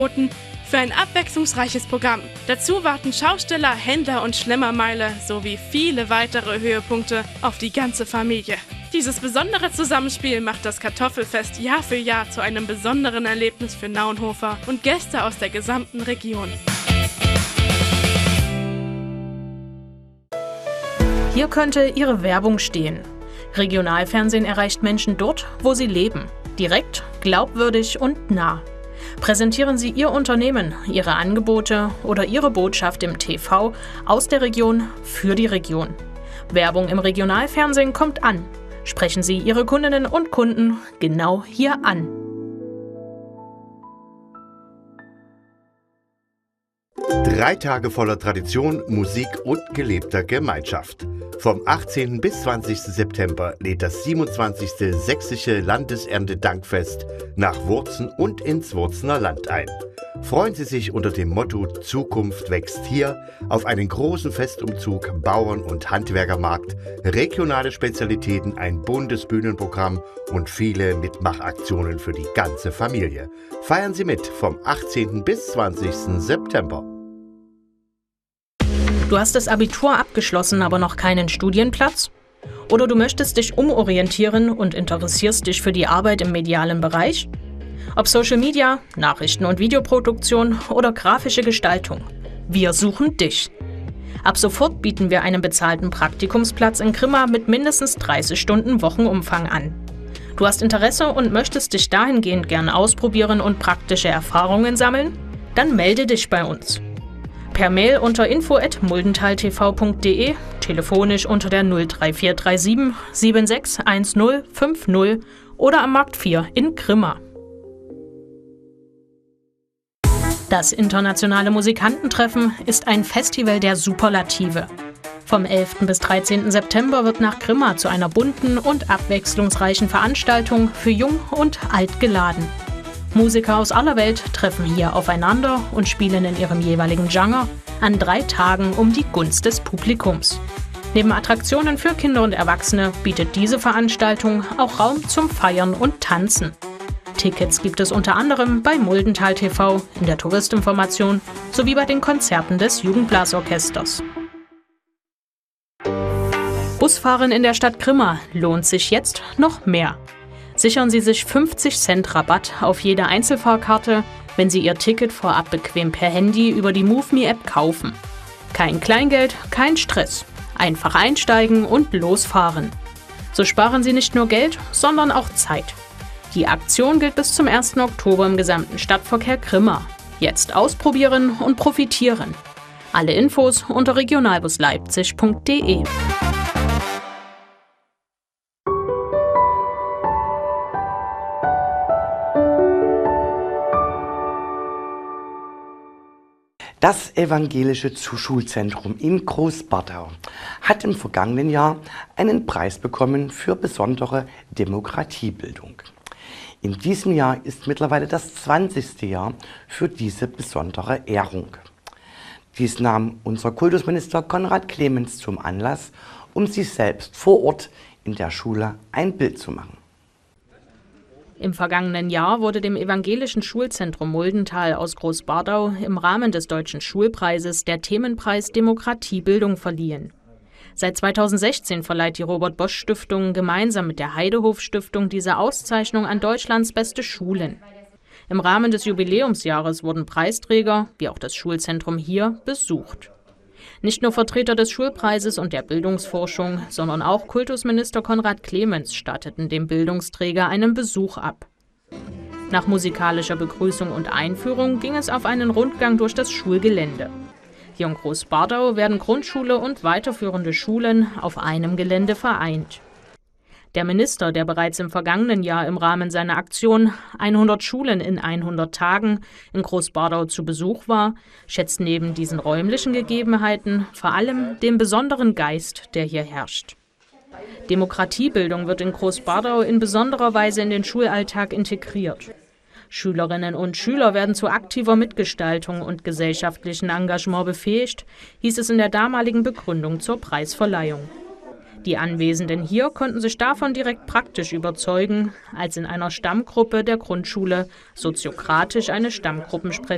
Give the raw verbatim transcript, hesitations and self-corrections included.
für ein abwechslungsreiches Programm. Dazu warten Schausteller, Händler und Schlemmermeile sowie viele weitere Höhepunkte auf die ganze Familie. Dieses besondere Zusammenspiel macht das Kartoffelfest Jahr für Jahr zu einem besonderen Erlebnis für Naunhofer und Gäste aus der gesamten Region. Hier könnte Ihre Werbung stehen. Regionalfernsehen erreicht Menschen dort, wo sie leben. Direkt, glaubwürdig und nah. Präsentieren Sie Ihr Unternehmen, Ihre Angebote oder Ihre Botschaft im T V aus der Region für die Region. Werbung im Regionalfernsehen kommt an. Sprechen Sie Ihre Kundinnen und Kunden genau hier an. Drei Tage voller Tradition, Musik und gelebter Gemeinschaft. Vom achtzehnten bis zwanzigsten September lädt das siebenundzwanzigste Sächsische Landeserntedankfest nach Wurzen und ins Wurzener Land ein. Freuen Sie sich unter dem Motto Zukunft wächst hier auf einen großen Festumzug, Bauern- und Handwerkermarkt, regionale Spezialitäten, ein buntes Bühnenprogramm und viele Mitmachaktionen für die ganze Familie. Feiern Sie mit vom achtzehnten bis zwanzigsten September. Du hast das Abitur abgeschlossen, aber noch keinen Studienplatz? Oder du möchtest dich umorientieren und interessierst dich für die Arbeit im medialen Bereich? Ob Social Media, Nachrichten- und Videoproduktion oder grafische Gestaltung. Wir suchen dich. Ab sofort bieten wir einen bezahlten Praktikumsplatz in Grimma mit mindestens dreißig Stunden Wochenumfang an. Du hast Interesse und möchtest dich dahingehend gern ausprobieren und praktische Erfahrungen sammeln? Dann melde dich bei uns. Per Mail unter info at muldentaltv punkt de, telefonisch unter der null drei vier drei sieben sieben sechs eins null fünf null oder am Markt vier in Grimma. Das internationale Musikantentreffen ist ein Festival der Superlative. Vom elften bis dreizehnten September wird nach Grimma zu einer bunten und abwechslungsreichen Veranstaltung für Jung und Alt geladen. Musiker aus aller Welt treffen hier aufeinander und spielen in ihrem jeweiligen Genre an drei Tagen um die Gunst des Publikums. Neben Attraktionen für Kinder und Erwachsene bietet diese Veranstaltung auch Raum zum Feiern und Tanzen. Tickets gibt es unter anderem bei Muldental T V, in der Touristinformation sowie bei den Konzerten des Jugendblasorchesters. Busfahren in der Stadt Grimma lohnt sich jetzt noch mehr. Sichern Sie sich fünfzig Cent Rabatt auf jede Einzelfahrkarte, wenn Sie Ihr Ticket vorab bequem per Handy über die MoveMe-App kaufen. Kein Kleingeld, kein Stress. Einfach einsteigen und losfahren. So sparen Sie nicht nur Geld, sondern auch Zeit. Die Aktion gilt bis zum ersten Oktober im gesamten Stadtverkehr Grimma. Jetzt ausprobieren und profitieren. Alle Infos unter regionalbusleipzig punkt de. Das Evangelische Schulzentrum in Großbardau hat im vergangenen Jahr einen Preis bekommen für besondere Demokratiebildung. In diesem Jahr ist mittlerweile das zwanzigste Jahr für diese besondere Ehrung. Dies nahm unser Kultusminister Konrad Clemens zum Anlass, um sich selbst vor Ort in der Schule ein Bild zu machen. Im vergangenen Jahr wurde dem Evangelischen Schulzentrum Muldental aus Großbardau im Rahmen des Deutschen Schulpreises der Themenpreis Demokratiebildung verliehen. Seit zweitausendsechzehn verleiht die Robert-Bosch-Stiftung gemeinsam mit der Heidehof-Stiftung diese Auszeichnung an Deutschlands beste Schulen. Im Rahmen des Jubiläumsjahres wurden Preisträger, wie auch das Schulzentrum hier, besucht. Nicht nur Vertreter des Schulpreises und der Bildungsforschung, sondern auch Kultusminister Konrad Clemens statteten dem Bildungsträger einen Besuch ab. Nach musikalischer Begrüßung und Einführung ging es auf einen Rundgang durch das Schulgelände. Hier in Großbardau werden Grundschule und weiterführende Schulen auf einem Gelände vereint. Der Minister, der bereits im vergangenen Jahr im Rahmen seiner Aktion hundert Schulen in hundert Tagen in Großbardau zu Besuch war, schätzt neben diesen räumlichen Gegebenheiten vor allem den besonderen Geist, der hier herrscht. Demokratiebildung wird in Großbardau in besonderer Weise in den Schulalltag integriert. Schülerinnen und Schüler werden zu aktiver Mitgestaltung und gesellschaftlichem Engagement befähigt, hieß es in der damaligen Begründung zur Preisverleihung. Die Anwesenden hier konnten sich davon direkt praktisch überzeugen, als in einer Stammgruppe der Grundschule soziokratisch eine Stammgruppensprecherin